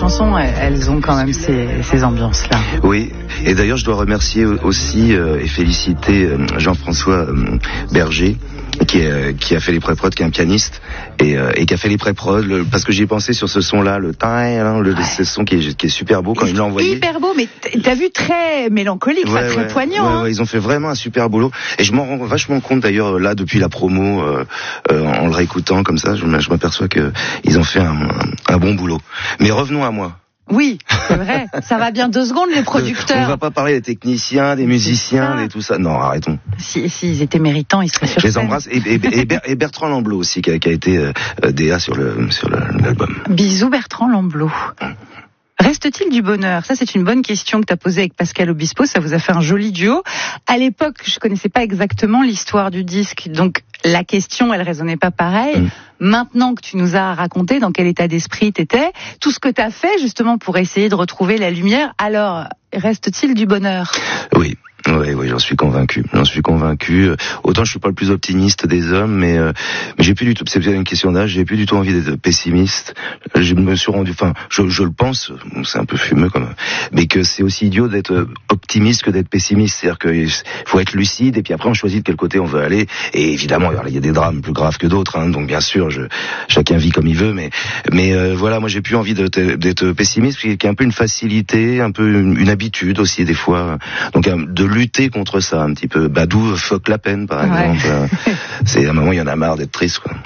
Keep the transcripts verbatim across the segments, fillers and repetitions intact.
chansons, elles ont quand même ces, ces ambiances-là. Oui, et d'ailleurs je dois remercier aussi euh, et féliciter euh, Jean-François euh, Berger, qui, est, qui a fait les pré-prod, qui est un pianiste, et, euh, et qui a fait les pré-prod, le, parce que j'y ai pensé sur ce son-là, le tin, le, ouais. ce son qui est, qui est super beau quand il me l'a envoyé. Hyper beau, mais t'as vu, très mélancolique, ouais, très ouais, poignant. Ouais, hein. ouais, ils ont fait vraiment un super boulot, et je m'en rends vachement compte d'ailleurs là depuis la promo, euh, euh, en le réécoutant comme ça, je, je m'aperçois que ils ont fait un, un, un bon boulot. Mais revenons à moi. Oui, c'est vrai. Ça va bien deux secondes, les producteurs. On va pas parler des techniciens, des musiciens, et tout ça. Non, arrêtons. Si, s'ils étaient méritants, ils seraient sur scène. Je les scène. embrasse. Et, et, et, Ber, et Bertrand Lamblot aussi, qui a, qui a été euh, D A sur le sur le, l'album. Bisous Bertrand Lamblot. Hum. Reste-t-il du bonheur? Ça, c'est une bonne question que tu as posée avec Pascal Obispo. Ça vous a fait un joli duo. À l'époque, je connaissais pas exactement l'histoire du disque. Donc, la question, elle résonnait pas pareil. Mmh. Maintenant que tu nous as raconté dans quel état d'esprit t'étais, tout ce que tu as fait, justement, pour essayer de retrouver la lumière, alors, reste-t-il du bonheur? Oui. Oui, oui, j'en suis convaincu. J'en suis convaincu. Autant je suis pas le plus optimiste des hommes, mais, euh, mais j'ai plus du tout. C'est peut-être une question d'âge. J'ai plus du tout envie d'être pessimiste. Je me suis rendu. Enfin, je, je le pense. C'est un peu fumeux comme, mais que c'est aussi idiot d'être optimiste que d'être pessimiste. C'est-à-dire qu'il faut être lucide et puis après on choisit de quel côté on veut aller. Et évidemment, il y a des drames plus graves que d'autres. Hein, donc bien sûr, je, chacun vit comme il veut. Mais, mais euh, voilà, moi j'ai plus envie d'être, d'être pessimiste, parce qu'il y a un peu une facilité, un peu une, une habitude aussi des fois. Donc de lutter contre ça un petit peu. Badou, fuck la peine par exemple. Ouais. C'est à un moment il y en a marre d'être triste quoi.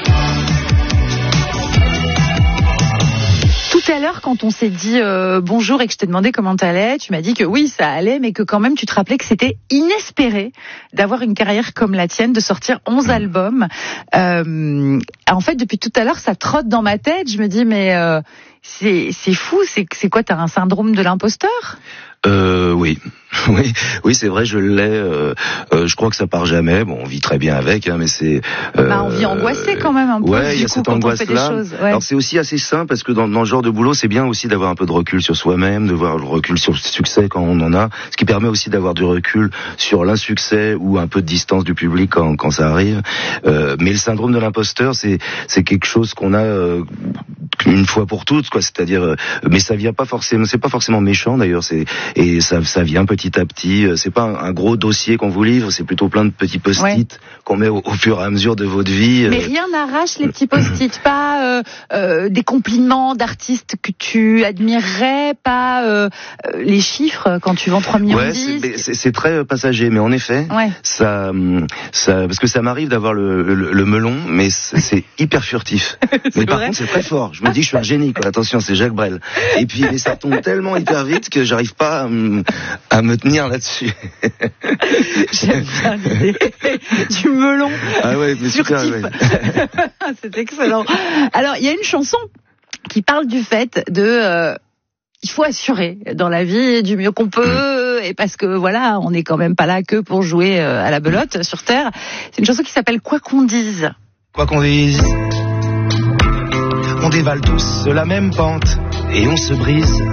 Tout à l'heure, quand on s'est dit euh, bonjour et que je t'ai demandé comment t'allais, tu m'as dit que oui, ça allait, mais que quand même tu te rappelais que c'était inespéré d'avoir une carrière comme la tienne, de sortir onze mmh. albums. Euh, en fait, depuis tout à l'heure, ça trotte dans ma tête. Je me dis mais euh, c'est c'est fou. C'est c'est quoi? T'as un syndrome de l'imposteur? Euh, oui, oui, oui, c'est vrai, je l'ai. Euh, euh, je crois que ça part jamais. Bon, on vit très bien avec, hein, mais c'est. Euh, bah, on vit angoissé quand même un peu. Ouais, il y a coup, cette angoisse-là. Ouais. Alors c'est aussi assez sain parce que dans, dans ce genre de boulot, c'est bien aussi d'avoir un peu de recul sur soi-même, de voir le recul sur le succès quand on en a, ce qui permet aussi d'avoir du recul sur l'insuccès ou un peu de distance du public quand, quand ça arrive. Euh, mais le syndrome de l'imposteur, c'est c'est quelque chose qu'on a euh, une fois pour toutes, quoi. C'est-à-dire, euh, mais ça vient pas forcément, c'est pas forcément méchant d'ailleurs. C'est et ça, ça vient petit à petit. C'est pas un, un gros dossier qu'on vous livre, c'est plutôt plein de petits post-it ouais. qu'on met au, au fur et à mesure de votre vie. Mais rien n'arrache les petits post-it, pas euh, euh, des compliments d'artistes que tu admirerais, pas euh, les chiffres quand tu vends trois millions ouais, de disques. C'est, c'est, c'est très passager, mais en effet, ouais. ça, ça, parce que ça m'arrive d'avoir le, le, le melon, mais c'est, c'est hyper furtif. c'est mais par vrai. contre, c'est très fort. Je me dis que je suis un génie, quoi. Attention, c'est Jacques Brel. Et puis, mais ça tombe tellement hyper vite que j'arrive pas à, m- à me tenir là-dessus. J'aime bien l'idée du melon. Ah ouais, mais furtif. super, ouais. C'est excellent. Alors, il y a une chanson qui parle du fait de euh, il faut assurer dans la vie du mieux qu'on peut, et parce que voilà, on n'est quand même pas là que pour jouer à la belote sur Terre. C'est une chanson qui s'appelle Quoi qu'on dise. Quoi qu'on dise, on dévale tous la même pente et on se brise